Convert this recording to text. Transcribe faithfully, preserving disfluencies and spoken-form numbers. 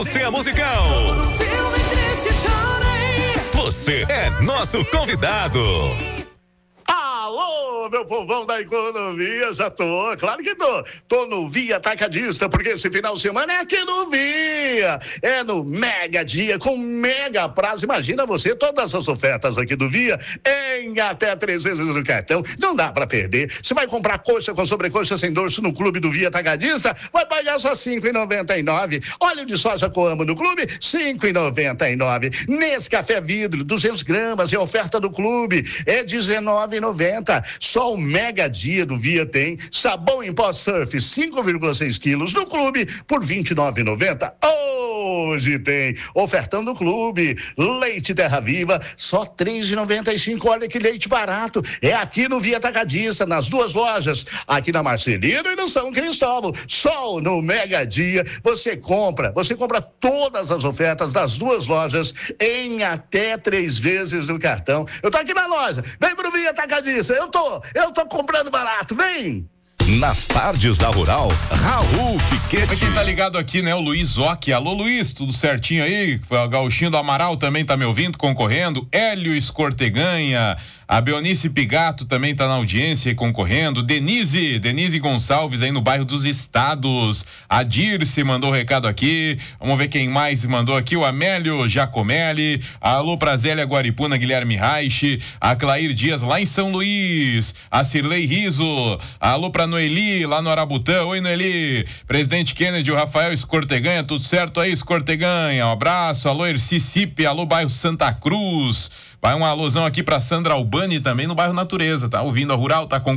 indústria musical. Você é nosso convidado. Alô, meu povão da economia, já tô, claro que tô. Tô no Via Atacadista, porque esse final de semana é aqui no Via. É no Mega Dia, com mega prazo. Imagina você, todas as ofertas aqui do Via, em até três vezes no cartão. Não dá pra perder. Você vai comprar coxa com sobrecoxa sem dorso no Clube do Via Atacadista, vai pagar só cinco reais e noventa e nove centavos. Óleo de soja Coamo no Clube, cinco reais e noventa e nove centavos. Nesse café vidro, duzentas gramas, é oferta do Clube, é dezenove reais e noventa centavos. Só o Mega Dia do Via tem sabão em pó Surf cinco vírgula seis quilos no Clube por vinte e nove reais e noventa centavos. Hoje tem ofertão do Clube, leite Terra Viva só três reais e noventa e cinco centavos. Olha que leite barato. É aqui no Via Atacadista, nas duas lojas, aqui na Marcelino e no São Cristóvão. Só no Mega Dia você compra, você compra todas as ofertas das duas lojas em até três vezes no cartão. Eu tô aqui na loja, vem pro Via Atacadista. Eu tô, eu tô comprando barato, vem! Nas tardes da Rural, Raul Piquete. Quem tá ligado aqui, né? O Luiz Ock. Alô, Luiz, tudo certinho aí? O Gauchinho do Amaral também tá me ouvindo, concorrendo. Hélio Escorteganha. A Beonice Pigato também tá na audiência e concorrendo. Denise, Denise Gonçalves aí no bairro dos Estados. A Dirce mandou recado aqui. Vamos ver quem mais mandou aqui. O Amélio Giacomelli. Alô pra Zélia Guaripuna, Guilherme Reich. A Clair Dias lá em São Luís. A Cirlei Riso. Alô pra Noeli, lá no Arabutã. Oi, Noeli. Presidente Kennedy, o Rafael Escorteganha. Tudo certo aí, Escorteganha? Um abraço. Alô, Ercicipe. Alô, bairro Santa Cruz. Vai um alôzão aqui pra Sandra Albani também no bairro Natureza, tá ouvindo a Rural, tá com